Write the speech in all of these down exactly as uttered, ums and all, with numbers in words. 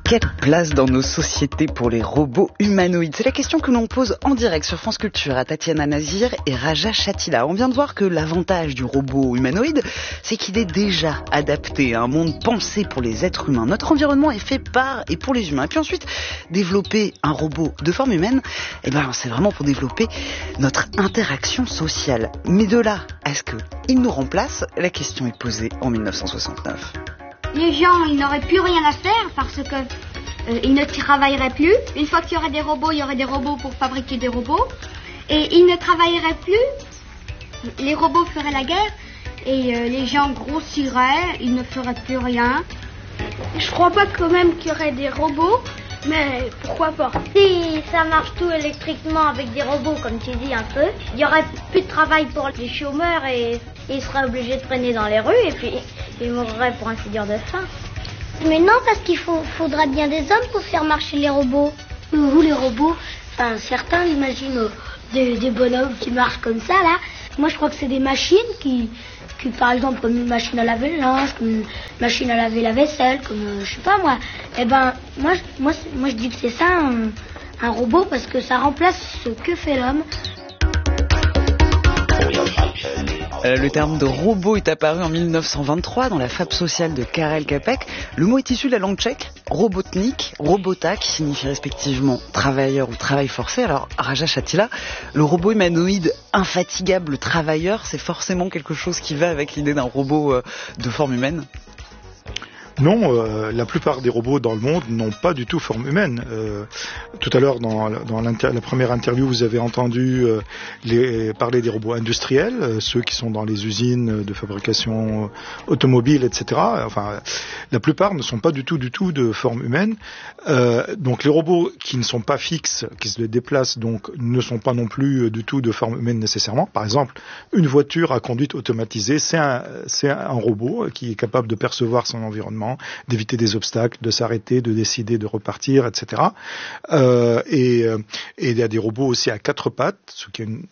Quelle place dans nos sociétés pour les robots humanoïdes? C'est la question que l'on pose en direct sur France Culture à Tatiana Nazir et Raja Chatila. On vient de voir que l'avantage du robot humanoïde, c'est qu'il est déjà adapté à un monde pensé pour les êtres humains. Notre environnement est fait par et pour les humains. Et puis ensuite, développer un robot de forme humaine, eh ben, c'est vraiment pour développer notre interaction sociale. Mais de là à ce qu'il nous remplace, la question est posée en mille neuf cent soixante-neuf. Les gens, ils n'auraient plus rien à faire parce que euh, ils ne travailleraient plus. Une fois qu'il y aurait des robots, il y aurait des robots pour fabriquer des robots. Et ils ne travailleraient plus. Les robots feraient la guerre et euh, les gens grossiraient, ils ne feraient plus rien. Je crois pas quand même qu'il y aurait des robots, mais pourquoi pas? Si ça marche tout électriquement avec des robots, comme tu dis un peu, il y aurait plus de travail pour les chômeurs et ils seraient obligés de traîner dans les rues et puis ils mourraient pour ainsi dire de faim. Mais non, parce qu'il faut, faudra bien des hommes pour faire marcher les robots. Vous, les robots, enfin certains imaginent euh, des, des bonhommes qui marchent comme ça là. Moi je crois que c'est des machines qui, qui, par exemple comme une machine à laver le linge, comme une machine à laver la vaisselle, comme euh, je sais pas moi. Eh ben moi, moi, moi je dis que c'est ça un, un robot parce que ça remplace ce que fait l'homme. Euh, le terme de robot est apparu en mille neuf cent vingt-trois dans la fable sociale de Karel Čapek. Le mot est issu de la langue tchèque, robotnik, robota, qui signifie respectivement travailleur ou travail forcé. Alors, Raja Chatila, le robot humanoïde infatigable travailleur, c'est forcément quelque chose qui va avec l'idée d'un robot euh, de forme humaine? Non, euh, la plupart des robots dans le monde n'ont pas du tout forme humaine. Euh, tout à l'heure, dans, dans la première interview, vous avez entendu euh, les, parler des robots industriels, euh, ceux qui sont dans les usines de fabrication automobile, et cetera. Enfin, la plupart ne sont pas du tout, du tout de forme humaine. Euh, donc, les robots qui ne sont pas fixes, qui se déplacent, donc, ne sont pas non plus du tout de forme humaine nécessairement. Par exemple, une voiture à conduite automatisée, c'est un, c'est un robot qui est capable de percevoir son environnement, d'éviter des obstacles, de s'arrêter, de décider de repartir, et cetera. Euh, et, et il y a des robots aussi à quatre pattes, ce qui est une,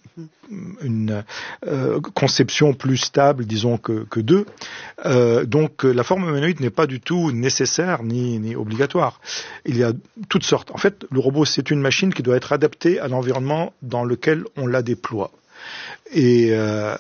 une euh, conception plus stable, disons, que, que deux. Euh, donc la forme humanoïde n'est pas du tout nécessaire ni, ni obligatoire. Il y a toutes sortes. En fait, le robot, c'est une machine qui doit être adaptée à l'environnement dans lequel on la déploie. Et, euh,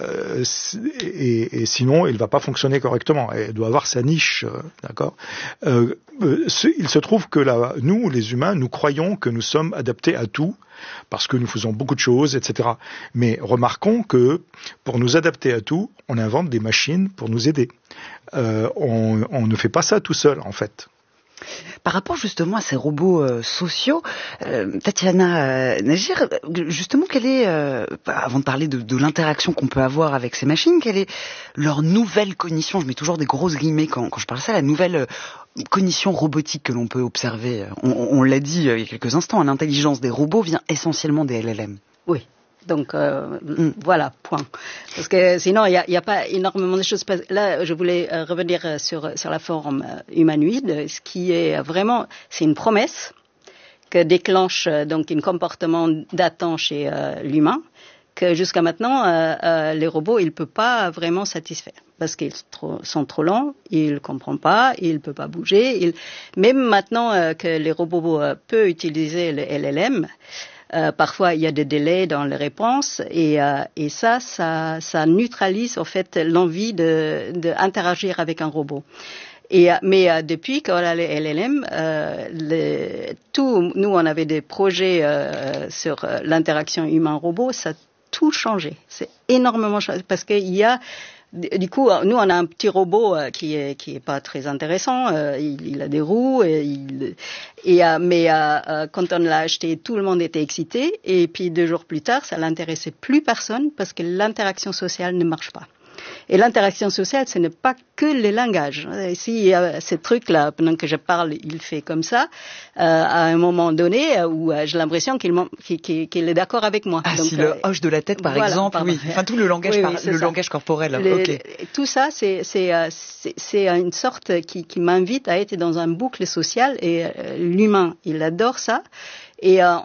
et, et sinon, il ne va pas fonctionner correctement. Elle doit avoir sa niche, euh, d'accord. Euh, ce, il se trouve que là, nous, les humains, nous croyons que nous sommes adaptés à tout parce que nous faisons beaucoup de choses, et cetera. Mais remarquons que pour nous adapter à tout, on invente des machines pour nous aider. Euh, on, on ne fait pas ça tout seul, en fait. Par rapport justement à ces robots euh, sociaux, euh, Tatiana euh, Nazir, justement, quelle est, euh, avant de parler de, de l'interaction qu'on peut avoir avec ces machines, quelle est leur nouvelle cognition? Je mets toujours des grosses guillemets quand, quand je parle de ça, la nouvelle euh, cognition robotique que l'on peut observer. On, on l'a dit euh, il y a quelques instants, l'intelligence des robots vient essentiellement des L L M. Oui. Donc euh, mm. voilà, point. Parce que sinon, il n'y a, a pas énormément de choses. Là, je voulais euh, revenir sur, sur la forme euh, humanoïde, ce qui est vraiment, c'est une promesse que déclenche euh, donc un comportement d'attente chez euh, l'humain, que jusqu'à maintenant, euh, euh, les robots, ils ne peuvent pas vraiment satisfaire. Parce qu'ils sont trop, sont trop lents, ils ne comprennent pas, ils ne peuvent pas bouger. Ils... Même maintenant euh, que les robots euh, peuvent utiliser le L L M, Euh, parfois, il y a des délais dans les réponses et, euh, et ça, ça, ça neutralise en fait l'envie de, de interagir avec un robot. Et, mais euh, depuis qu'on a les L L M, euh, les, tout, nous, on avait des projets euh, sur euh, l'interaction humain-robot, ça a tout changé. C'est énormément changé parce qu'il y a Du coup, nous, on a un petit robot euh, qui est qui est pas très intéressant. Euh, il, il a des roues, et, il, et euh, mais euh, quand on l'a acheté, tout le monde était excité. Et puis deux jours plus tard, ça l'intéressait plus personne parce que l'interaction sociale ne marche pas. Et l'interaction sociale, ce n'est pas que les langages. Si euh, ce truc-là, pendant que je parle, il fait comme ça, euh, à un moment donné, euh, où euh, j'ai l'impression qu'il, qu'il, qu'il est d'accord avec moi. Ah, Donc, si euh, le hoche de la tête, par voilà, exemple, pardon. oui. Enfin, tout le langage, oui, par, oui, le ça. langage corporel. Le, okay. Tout ça, c'est, c'est, euh, c'est, c'est une sorte qui, qui m'invite à être dans un boucle social et euh, l'humain, il adore ça. Et euh,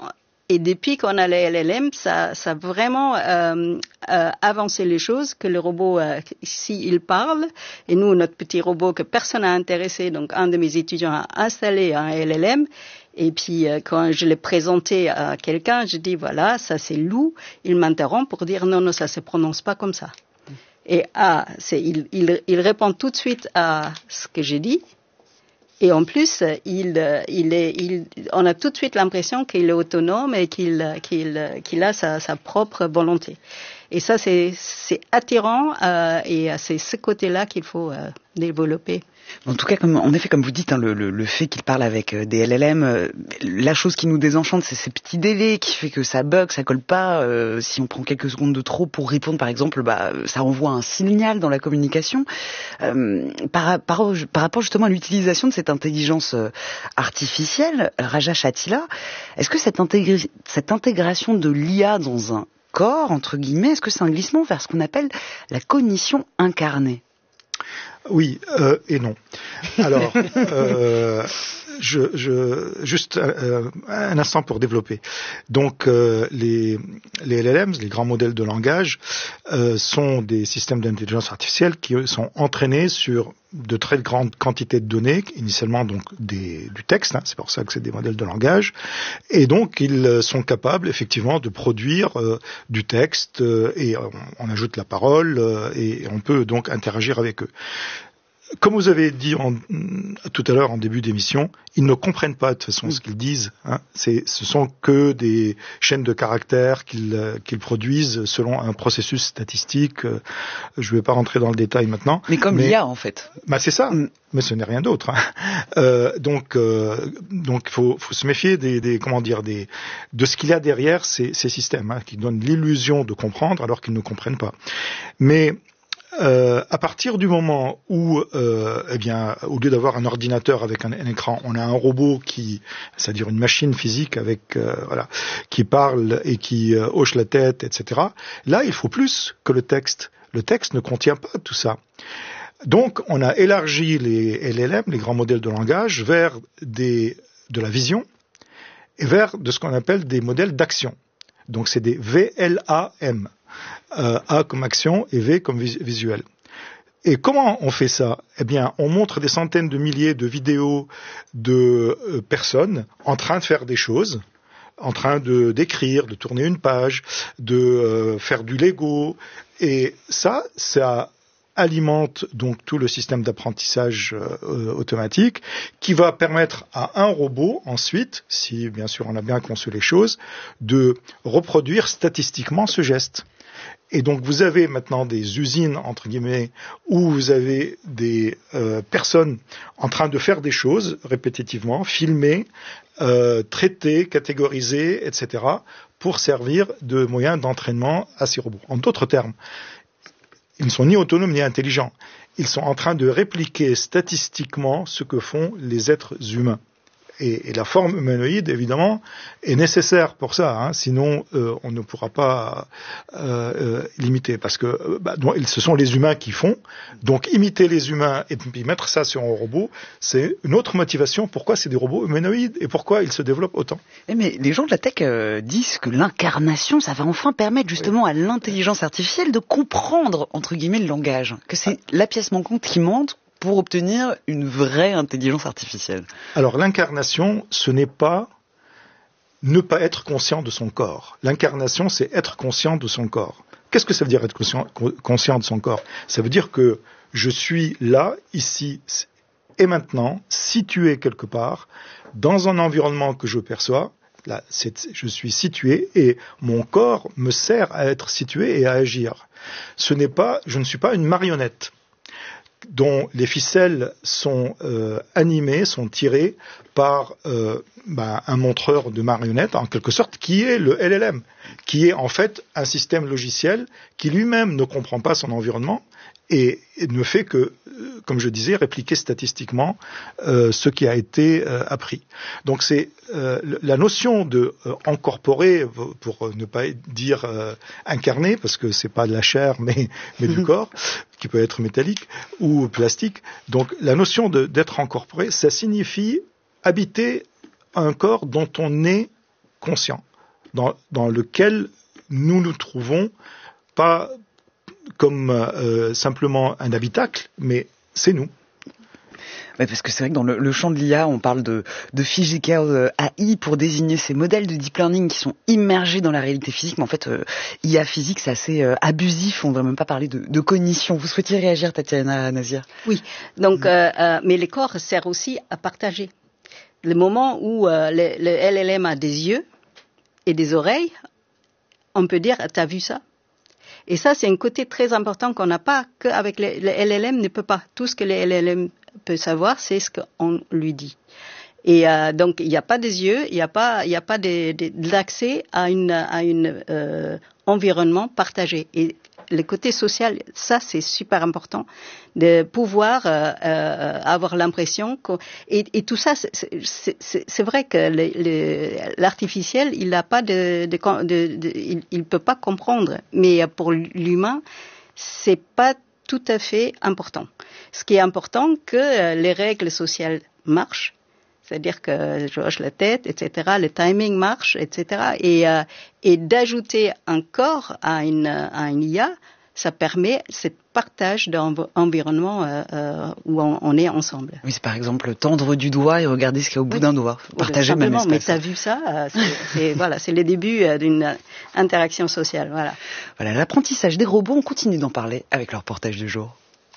Et depuis qu'on a les L L M, ça, ça a vraiment euh, euh, avancé les choses, que le robot, euh, ici, il parle. Et nous, notre petit robot que personne n'a intéressé, donc un de mes étudiants a installé un L L M. Et puis, euh, quand je l'ai présenté à quelqu'un, je dis, voilà, ça c'est Lou. Il m'interrompt pour dire, non, non, ça se prononce pas comme ça. Et ah, c'est, il, il, il répond tout de suite à ce que j'ai dit. Et en plus, il, il est, il, on a tout de suite l'impression qu'il est autonome et qu'il, qu'il, qu'il a sa, sa propre volonté. Et ça, c'est, c'est attirant euh, et c'est ce côté-là qu'il faut euh, développer. En tout cas, comme, en effet, comme vous dites, hein, le, le, le fait qu'il parle avec des L L M, euh, la chose qui nous désenchante, c'est ces petits délais qui fait que ça bug, ça colle pas. Euh, si on prend quelques secondes de trop pour répondre, par exemple, bah, ça envoie un signal dans la communication. Euh, par, par, par rapport justement à l'utilisation de cette intelligence artificielle, Raja Shatila, est-ce que cette, intégré, cette intégration de l'I A dans un corps, entre guillemets, est-ce que c'est un glissement vers ce qu'on appelle la cognition incarnée ? Oui euh, et non. Alors, euh, je, je, juste euh, un instant pour développer. Donc, euh, les, les L L M, les grands modèles de langage, euh, sont des systèmes d'intelligence artificielle qui sont entraînés sur de très grandes quantités de données, initialement donc des, du texte, hein, c'est pour ça que c'est des modèles de langage, et donc ils sont capables effectivement de produire euh, du texte euh, et on, on ajoute la parole euh, et on peut donc interagir avec eux. Comme vous avez dit en, tout à l'heure en début d'émission, ils ne comprennent pas de toute façon ce qu'ils disent. Hein. C'est, ce sont que des chaînes de caractères qu'ils, qu'ils produisent selon un processus statistique. Je ne vais pas rentrer dans le détail maintenant. Mais comme mais, l'I A en fait. Bah c'est ça. Mm. Mais ce n'est rien d'autre. Hein. Euh, donc, euh, donc, faut, faut se méfier des, des, comment dire, des, de ce qu'il y a derrière ces, ces systèmes, hein, qui donnent l'illusion de comprendre alors qu'ils ne comprennent pas. Mais Euh, à partir du moment où, euh, eh bien, au lieu d'avoir un ordinateur avec un, un écran, on a un robot qui, c'est-à-dire une machine physique avec, euh, voilà, qui parle et qui euh, hoche la tête, et cetera. Là, il faut plus que le texte. Le texte ne contient pas tout ça. Donc, on a élargi les L L M, les grands modèles de langage, vers des, de la vision et vers de ce qu'on appelle des modèles d'action. Donc, c'est des V L A M. Euh, A comme action et V comme vis- visuel. Et comment on fait ça ? Eh bien, on montre des centaines de milliers de vidéos de euh, personnes en train de faire des choses, en train de d'écrire, de tourner une page, de euh, faire du Lego. Et ça, ça alimente donc tout le système d'apprentissage euh, automatique qui va permettre à un robot ensuite, si bien sûr on a bien conçu les choses, de reproduire statistiquement ce geste. Et donc vous avez maintenant des usines, entre guillemets, où vous avez des euh, personnes en train de faire des choses répétitivement, filmer, euh, traiter, catégoriser, et cetera, pour servir de moyen d'entraînement à ces robots. En d'autres termes, ils ne sont ni autonomes ni intelligents. Ils sont en train de répliquer statistiquement ce que font les êtres humains. Et, et la forme humanoïde, évidemment, est nécessaire pour ça. Hein, sinon, euh, on ne pourra pas euh, euh, l'imiter. Parce que bah, ce sont les humains qui font. Donc, imiter les humains et puis mettre ça sur un robot, c'est une autre motivation. Pourquoi c'est des robots humanoïdes et pourquoi ils se développent autant. Mais les gens de la tech euh, disent que l'incarnation, ça va enfin permettre justement oui. à l'intelligence artificielle de comprendre, entre guillemets, le langage. Que c'est ah. la pièce manquante qui manque pour obtenir une vraie intelligence artificielle. Alors l'incarnation, ce n'est pas ne pas être conscient de son corps. L'incarnation, c'est être conscient de son corps. Qu'est-ce que ça veut dire être conscient, conscient de son corps ? Ça veut dire que je suis là, ici et maintenant, situé quelque part, dans un environnement que je perçois. Là, c'est, je suis situé et mon corps me sert à être situé et à agir. Ce n'est pas, je ne suis pas une marionnette dont les ficelles sont euh, animées, sont tirées par euh, bah, un montreur de marionnettes, en quelque sorte, qui est le L L M, qui est en fait un système logiciel qui lui-même ne comprend pas son environnement et, et ne fait que, comme je disais, répliquer statistiquement euh, ce qui a été euh, appris. Donc c'est euh, la notion de euh, incorporer, pour ne pas dire euh, incarner, parce que c'est pas de la chair, mais, mais du corps, qui peut être métallique ou plastique. Donc la notion de, d'être incorporé, ça signifie habiter un corps dont on est conscient. dans, dans lequel nous nous trouvons, pas comme euh, simplement un habitacle, mais c'est nous. Ouais, parce que c'est vrai que dans le, le champ de l'I A, on parle de, de physical A I pour désigner ces modèles de deep learning qui sont immergés dans la réalité physique. Mais en fait, euh, I A physique, c'est assez euh, abusif. On ne devrait même pas parler de, de cognition. Vous souhaitiez réagir, Tatiana Nazir? Oui. Donc, euh, euh, mais les corps servent aussi à partager. Le moment où euh, le, le L L M a des yeux et des oreilles, on peut dire, t'as vu ça? Et ça, c'est un côté très important qu'on n'a pas, qu'avec le, le L L M ne peut pas. Tout ce que le L L M peut savoir, c'est ce qu'on lui dit. Et euh, donc, il n'y a pas des yeux, il n'y a pas, il n'y a pas de, de, d'accès à une, à une euh, environnement partagé. Et le côté social, ça, c'est super important de pouvoir euh, euh, avoir l'impression que et, et tout ça, c'est, c'est, c'est, c'est vrai que le, le, l'artificiel, il n'a pas de, de, de, de il, il peut pas comprendre, mais pour l'humain, c'est pas tout à fait important. Ce qui est important, que les règles sociales marchent, c'est-à-dire que je hoche la tête, et cetera. Le timing marche, et cetera. Et, euh, et d'ajouter un corps à une, à une I A, ça permet ce partage d'environnement euh, euh, où on, on est ensemble. Oui, c'est par exemple tendre du doigt et regarder ce qu'il y a au bout oui. d'un doigt. Partager même espace. Mais t'as vu ça euh, c'est, c'est, voilà, c'est le début euh, d'une interaction sociale. Voilà. Voilà, l'apprentissage des robots, on continue d'en parler avec leur reportage du jour.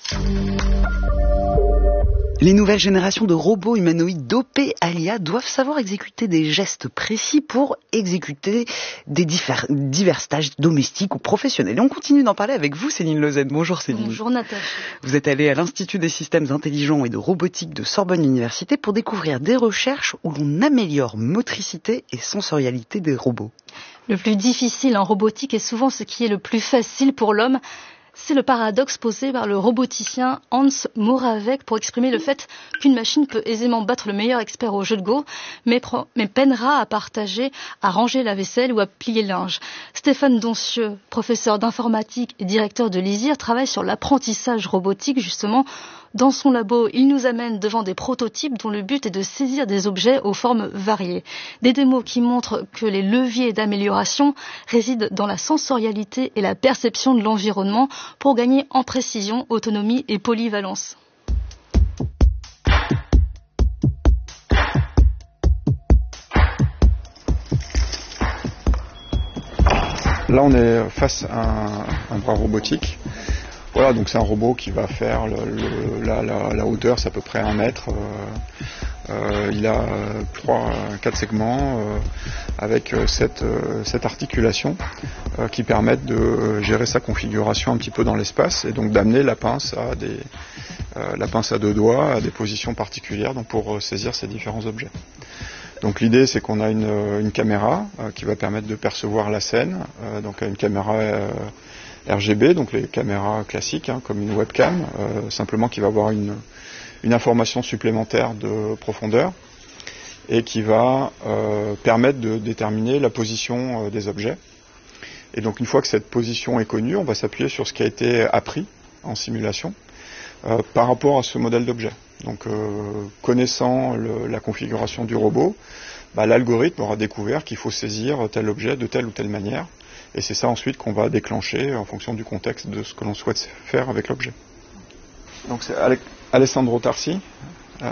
Les nouvelles générations de robots humanoïdes dopés à l'I A doivent savoir exécuter des gestes précis pour exécuter des divers, divers tâches domestiques ou professionnelles. Et on continue d'en parler avec vous, Céline Lozen. Bonjour Céline. Bonjour Natacha. Vous êtes allée à l'Institut des systèmes intelligents et de robotique de Sorbonne Université pour découvrir des recherches où l'on améliore motricité et sensorialité des robots. Le plus difficile en robotique est souvent ce qui est le plus facile pour l'homme. C'est le paradoxe posé par le roboticien Hans Moravec pour exprimer le fait qu'une machine peut aisément battre le meilleur expert au jeu de Go, mais, pro- mais peinera à partager, à ranger la vaisselle ou à plier le linge. Stéphane Doncieux, professeur d'informatique et directeur de l'I S I R, travaille sur l'apprentissage robotique justement. Dans son labo, il nous amène devant des prototypes dont le but est de saisir des objets aux formes variées. Des démos qui montrent que les leviers d'amélioration résident dans la sensorialité et la perception de l'environnement pour gagner en précision, autonomie et polyvalence. Là, on est face à un, un bras robotique. Voilà, donc c'est un robot qui va faire le, le, la, la, la hauteur, c'est à peu près un mètre. Euh, euh, il a trois, quatre segments euh, avec cette, euh, cette articulation euh, qui permettent de gérer sa configuration un petit peu dans l'espace et donc d'amener la pince à des, euh, la pince à deux doigts à des positions particulières donc pour saisir ces différents objets. Donc l'idée c'est qu'on a une, une caméra euh, qui va permettre de percevoir la scène, euh, donc une caméra euh, R G B, donc les caméras classiques, hein, comme une webcam, euh, simplement qui va avoir une, une information supplémentaire de profondeur et qui va euh, permettre de déterminer la position euh, des objets. Et donc une fois que cette position est connue, on va s'appuyer sur ce qui a été appris en simulation euh, par rapport à ce modèle d'objet. Donc euh, connaissant le, la configuration du robot, bah, l'algorithme aura découvert qu'il faut saisir tel objet de telle ou telle manière. Et c'est ça ensuite qu'on va déclencher en fonction du contexte de ce que l'on souhaite faire avec l'objet. Donc c'est Alessandro Tarsi, euh,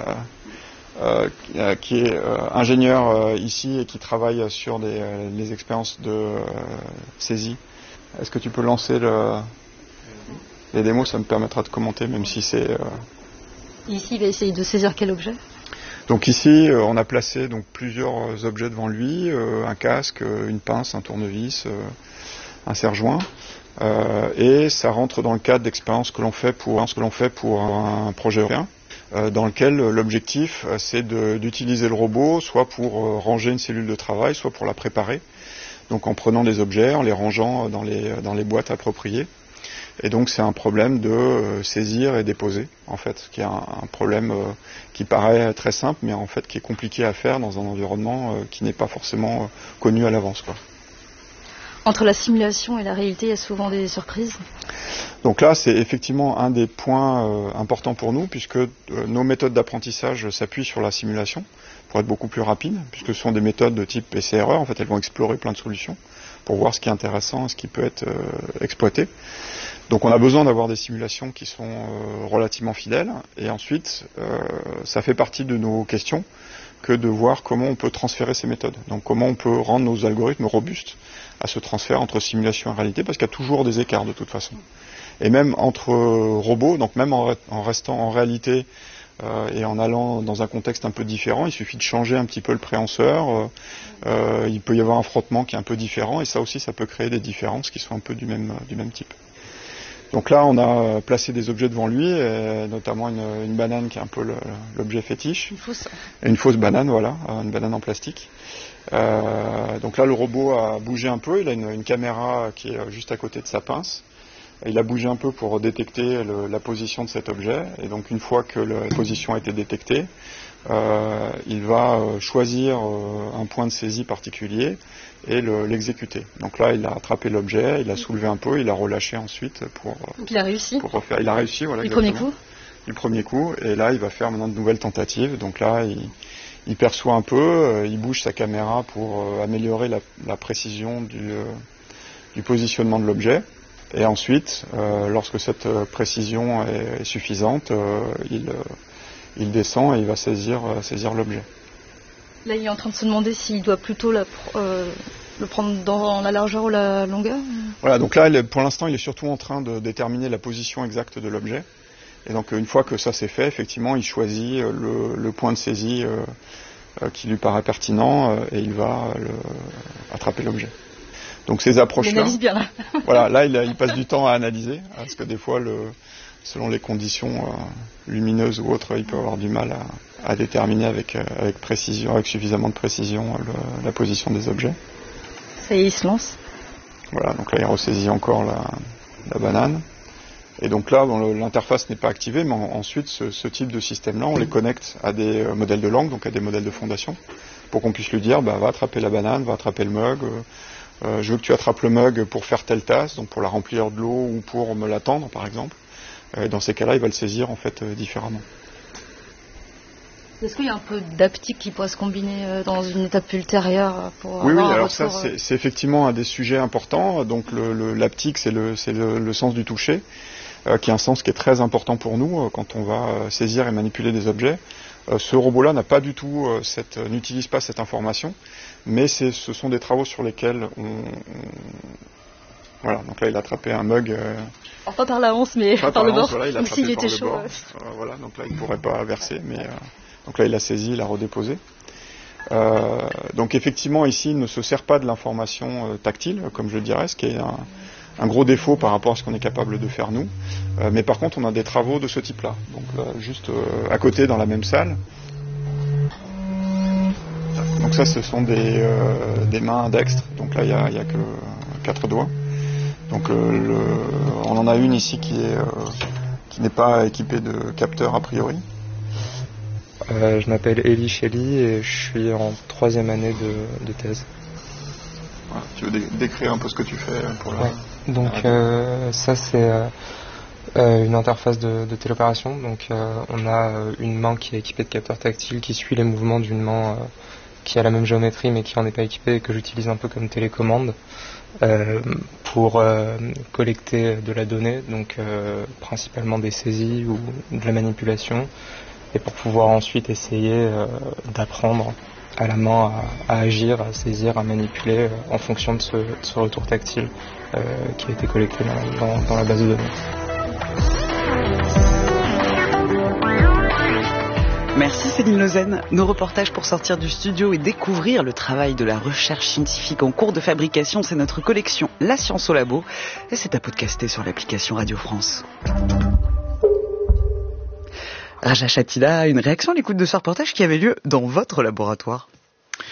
euh, qui est euh, ingénieur euh, ici et qui travaille sur des, euh, les expériences de euh, saisie. Est-ce que tu peux lancer le, les démos? Ça me permettra de commenter, même si c'est... Euh... Ici, il va essayer de saisir quel objet? Donc ici, euh, on a placé donc, plusieurs objets devant lui, euh, un casque, une pince, un tournevis, euh, un serre-joint, euh, et ça rentre dans le cadre d'expériences que l'on fait pour, ce que l'on fait pour un projet européen, euh, dans lequel l'objectif euh, c'est de, d'utiliser le robot soit pour euh, ranger une cellule de travail, soit pour la préparer, donc en prenant des objets, en les rangeant dans les, dans les boîtes appropriées. Et donc c'est un problème de euh, saisir et déposer, en fait, qui est un, un problème euh, qui paraît très simple, mais en fait qui est compliqué à faire dans un environnement euh, qui n'est pas forcément euh, connu à l'avance, quoi. Entre la simulation et la réalité, il y a souvent des surprises. Donc là, c'est effectivement un des points euh, importants pour nous, puisque euh, nos méthodes d'apprentissage s'appuient sur la simulation pour être beaucoup plus rapides, puisque ce sont des méthodes de type essai-erreur. En fait, elles vont explorer plein de solutions pour voir ce qui est intéressant, ce qui peut être euh, exploité. Donc on a besoin d'avoir des simulations qui sont euh, relativement fidèles, et ensuite, euh, ça fait partie de nos questions que de voir comment on peut transférer ces méthodes. Donc comment on peut rendre nos algorithmes robustes à ce transfert entre simulation et réalité, parce qu'il y a toujours des écarts de toute façon. Et même entre robots, donc même en, re- en restant en réalité euh, et en allant dans un contexte un peu différent, il suffit de changer un petit peu le préhenseur, euh, euh, il peut y avoir un frottement qui est un peu différent, et ça aussi, ça peut créer des différences qui sont un peu du même, du même type. Donc là, on a placé des objets devant lui, et notamment une, une banane qui est un peu le, l'objet fétiche. Une fausse. Et une fausse banane, voilà, une banane en plastique. Euh, donc là, le robot a bougé un peu, il a une, une caméra qui est juste à côté de sa pince. Il a bougé un peu pour détecter le, la position de cet objet, et donc une fois que la position a été détectée, euh, il va choisir un point de saisie particulier et le, l'exécuter. Donc là, il a attrapé l'objet, il a soulevé un peu, il a relâché ensuite pour, donc il a réussi. pour refaire. Il a réussi, voilà. Du premier coup. Du premier coup, et là, il va faire maintenant de nouvelles tentatives. Donc là, il, il perçoit un peu, euh, il bouge sa caméra pour euh, améliorer la, la précision du, euh, du positionnement de l'objet. Et ensuite, euh, lorsque cette euh, précision est, est suffisante, euh, il, euh, il descend et il va saisir, euh, saisir l'objet. Là, il est en train de se demander s'il doit plutôt la, euh, le prendre dans la largeur ou la longueur. Voilà, donc là, pour l'instant, il est surtout en train de déterminer la position exacte de l'objet. Et donc, une fois que ça c'est fait, effectivement, il choisit le, le point de saisie euh, euh, qui lui paraît pertinent euh, et il va le, attraper l'objet. Donc ces approches-là, il analyse bien là. Voilà, là il, il passe du temps à analyser, parce que des fois, le, selon les conditions euh, lumineuses ou autres, il peut avoir du mal à, à déterminer avec, euh, avec précision, avec suffisamment de précision le, la position des objets. Ça y est, il se lance. Voilà, donc là il ressaisit encore la, la banane. Et donc là, bon, le, l'interface n'est pas activée, mais en, ensuite ce, ce type de système-là, on les connecte à des euh, modèles de langue, donc à des modèles de fondation, pour qu'on puisse lui dire, bah, va attraper la banane, va attraper le mug. Euh, Euh, je veux que tu attrapes le mug pour faire telle tasse, donc pour la remplir de l'eau ou pour me l'attendre, par exemple. Euh, dans ces cas-là, il va le saisir en fait euh, différemment. Est-ce qu'il y a un peu d'aptique qui pourrait se combiner euh, dans une étape ultérieure pour Oui, avoir oui. un Alors retour, ça, c'est, c'est effectivement un des sujets importants. Donc le, le, l'aptique, c'est le, c'est le, le sens du toucher, euh, qui est un sens qui est très important pour nous euh, quand on va euh, saisir et manipuler des objets. Euh, ce robot-là n'a pas du tout euh, cette, euh, n'utilise pas cette information. Mais c'est, ce sont des travaux sur lesquels on, on... Voilà, donc là il a attrapé un mug. Euh... Alors pas par la hanse, mais pas par, par le bord. Voilà, il a donc s'il était par chaud. Euh, voilà, donc là il ne pourrait pas verser. Mais, euh... Donc là il a saisi, il a redéposé. Euh... Donc effectivement ici il ne se sert pas de l'information euh, tactile, comme je le dirais, ce qui est un, un gros défaut par rapport à ce qu'on est capable de faire nous. Euh, mais par contre on a des travaux de ce type-là. Donc là, juste euh, à côté dans la même salle. Donc ça, ce sont des, euh, des mains dextres. Donc là, il n'y a, y a que quatre doigts. Donc euh, le, on en a une ici qui est euh, qui n'est pas équipée de capteurs a priori. Euh, je m'appelle Elie Shelley et je suis en troisième année de, de thèse. Voilà, tu veux dé- décrire un peu ce que tu fais pour la... Ouais. Donc euh, ça, c'est euh, une interface de, de téléopération. Donc euh, on a une main qui est équipée de capteurs tactiles qui suit les mouvements d'une main euh, qui a la même géométrie mais qui n'en est pas équipée et que j'utilise un peu comme télécommande euh, pour euh, collecter de la donnée, donc euh, principalement des saisies ou de la manipulation, et pour pouvoir ensuite essayer euh, d'apprendre à la main à, à agir, à saisir, à manipuler euh, en fonction de ce, de ce retour tactile euh, qui a été collecté dans, dans, dans la base de données. Merci Céline Lausanne. Nos reportages pour sortir du studio et découvrir le travail de la recherche scientifique en cours de fabrication, c'est notre collection La Science au Labo et c'est à podcaster sur l'application Radio France. Raja Chatila, une réaction à l'écoute de ce reportage qui avait lieu dans votre laboratoire?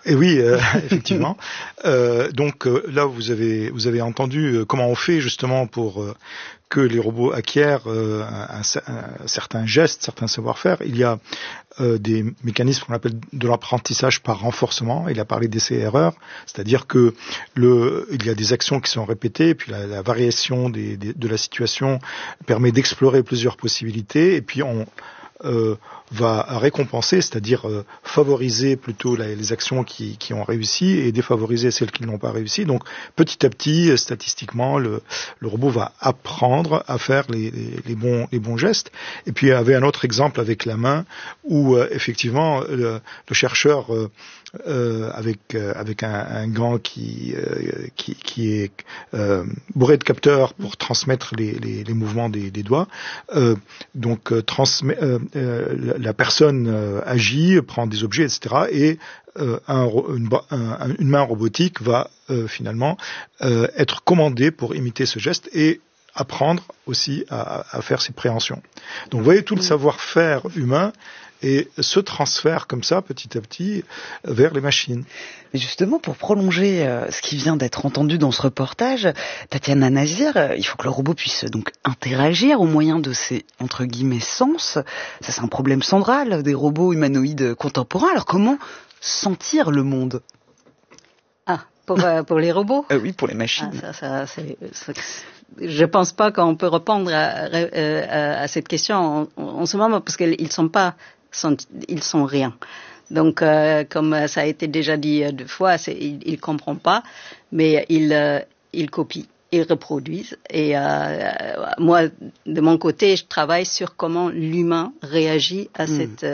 Et oui, euh, effectivement. Euh, donc euh, là, vous avez vous avez entendu euh, comment on fait justement pour euh, que les robots acquièrent euh, un, un, un certain geste, certains savoir-faire. Il y a euh, des mécanismes qu'on appelle de l'apprentissage par renforcement. Il a parlé d'essais-erreurs, c'est-à-dire que le il y a des actions qui sont répétées, et puis la, la variation des, des, de la situation permet d'explorer plusieurs possibilités, et puis on Euh, va récompenser, c'est-à-dire euh, favoriser plutôt la, les actions qui, qui ont réussi et défavoriser celles qui n'ont pas réussi. Donc petit à petit, statistiquement, le, le robot va apprendre à faire les, les, les, bons, les bons gestes. Et puis il y avait un autre exemple avec la main où euh, effectivement le, le chercheur euh, euh, avec euh, avec un, un gant qui euh, qui, qui est euh, bourré de capteurs pour transmettre les, les, les mouvements des, des doigts. Euh, donc euh, transmet euh, Euh, la personne euh, agit, prend des objets, et cetera. Et euh, un, une, un, une main robotique va euh, finalement euh, être commandée pour imiter ce geste et apprendre aussi à, à faire ses préhensions. Donc vous voyez tout le savoir-faire humain et se transfère comme ça petit à petit vers les machines. Mais justement, pour prolonger euh, ce qui vient d'être entendu dans ce reportage, Tatiana Nazir, euh, il faut que le robot puisse donc interagir au moyen de ses, entre guillemets, sens. Ça, c'est un problème central des robots humanoïdes contemporains. Alors comment sentir le monde ? Ah, pour, euh, pour les robots euh, Oui, pour les machines. Ah, ça, ça, c'est, c'est, je pense pas qu'on peut répondre à, à, à cette question en, en ce moment parce qu'ils sont pas, sont, ils sont rien. Donc, euh, comme ça a été déjà dit deux fois, c'est, ils, ils comprennent pas, mais ils, euh, ils copient, ils reproduisent. Et euh, moi, de mon côté, je travaille sur comment l'humain réagit à mmh. cette